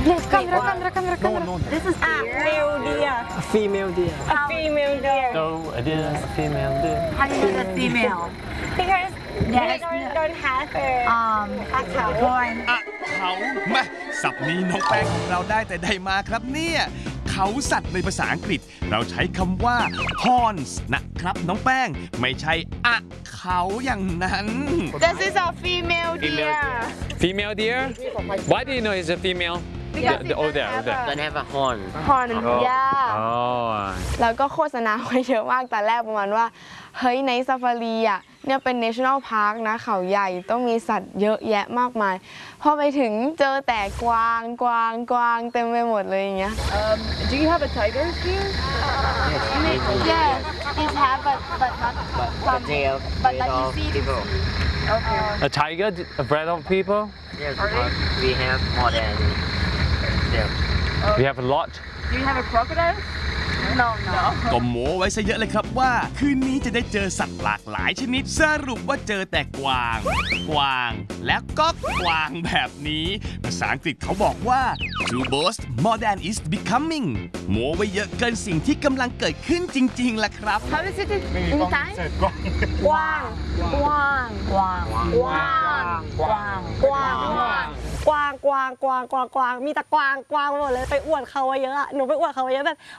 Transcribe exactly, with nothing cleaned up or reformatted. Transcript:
Yes, camera, camera, camera, camera. No, no. This is Ah, male deer. A female deer. A female deer. So it is a female deer. how do you know the female? Because Yes. they don't, don't have a Um, a cow. born. อะเขามาสับนี้น้องแป้งของเราได้แต่ใดมาครับเนี่ยเขาสัตว์ในภาษาอังกฤษ เราใช้คำว่า horns นะครับน้องแป้งไม่ใช่อะเขาอย่างนั้น This is a female deer. Female deer? Why do you know it's a female? Because The- it oh, doesn't there, have there. a Don't have a horn. horn. Oh. Yeah. Oh. แล้วก็โฆษณาไว้เยอะมากแต่แรกประมาณว่า เฮ้ยในซาฟารีอ่ะเนี่ยเป็น national park นะเขาใหญ่ต้องมีสัตว์เยอะแยะมากมาย พอไปถึงเจอแต่กวางกวางกวางเต็มไปหมดเลยอย่างเงี้ย Um, do you have a tiger here? Yes it have but but not But they are but afraid like you of see people. Okay. A tiger afraid of people? Yes, because we have more than them. We have a lot. Do you have a crocodile? No, no. ก็โม้ไว้ซะเยอะเลยครับว่า คืนนี้จะได้เจอสัตว์หลากหลายชนิดสรุปว่าเจอแต่กวาง กวาง และก็กวางแบบนี้ ภาษาอังกฤษเขาบอกว่า to boast more than is becoming โม้ไว้เยอะเกินสิ่งที่กำลังเกิดขึ้นจริงๆล่ะครับ How is it in Thai กวางกวาง Guang. กวาง Guang. กวางกวางกวางกวางกวางกวางมีแต่กวางกวางหมดเลยไปอวดเขาไว้เยอะอะหนูไปอวดเขาไว้เยอะแบบ